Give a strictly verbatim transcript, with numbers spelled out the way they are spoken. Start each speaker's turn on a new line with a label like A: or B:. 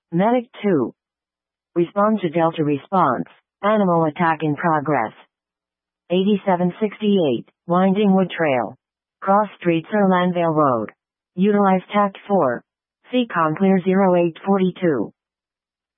A: Medic two. Respond to Delta response. Animal attack in progress. eighty-seven sixty-eight, Winding Wood Trail. Cross Street Sir Lanvale Road. Utilize Tact four. Seacon Clear zero eight four two.